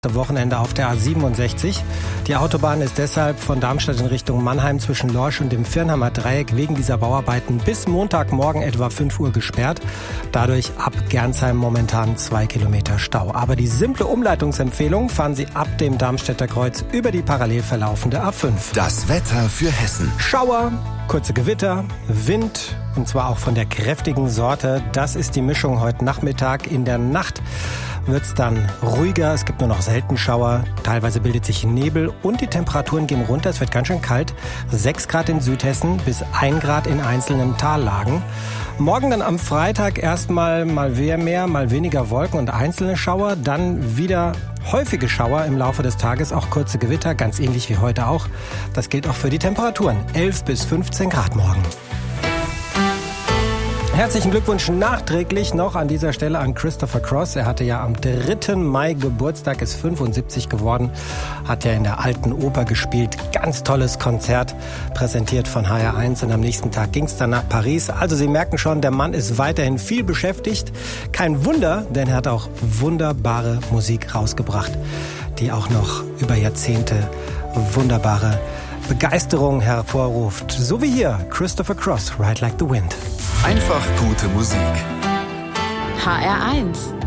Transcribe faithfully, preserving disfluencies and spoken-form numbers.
Wochenende auf der A siebenundsechzig. Die Autobahn ist deshalb von Darmstadt in Richtung Mannheim zwischen Lorsch und dem Virnheimer Dreieck wegen dieser Bauarbeiten bis Montagmorgen etwa fünf Uhr gesperrt. Dadurch ab Gernsheim momentan zwei Kilometer Stau. Aber die simple Umleitungsempfehlung fahren Sie ab dem Darmstädter Kreuz über die parallel verlaufende A fünf. Das Wetter für Hessen. Schauer, kurze Gewitter, Wind und zwar auch von der kräftigen Sorte. Das ist die Mischung heute Nachmittag. In der Nacht wird es dann ruhiger, es gibt nur noch selten Schauer, teilweise bildet sich Nebel und die Temperaturen gehen runter, es wird ganz schön kalt. sechs Grad in Südhessen bis ein Grad in einzelnen Tallagen. Morgen dann am Freitag erstmal mal mehr, mal weniger Wolken und einzelne Schauer, dann wieder häufige Schauer im Laufe des Tages, auch kurze Gewitter, ganz ähnlich wie heute auch. Das gilt auch für die Temperaturen, elf bis fünfzehn Grad morgen. Herzlichen Glückwunsch nachträglich noch an dieser Stelle an Christopher Cross. Er hatte ja am dritten Mai Geburtstag, ist fünfundsiebzig geworden, hat ja in der Alten Oper gespielt. Ganz tolles Konzert, präsentiert von H R eins und am nächsten Tag ging es dann nach Paris. Also Sie merken schon, der Mann ist weiterhin viel beschäftigt. Kein Wunder, denn er hat auch wunderbare Musik rausgebracht, die auch noch über Jahrzehnte wunderbare Begeisterung hervorruft. So wie hier, Christopher Cross, Ride Like the Wind. Einfach gute Musik. H R eins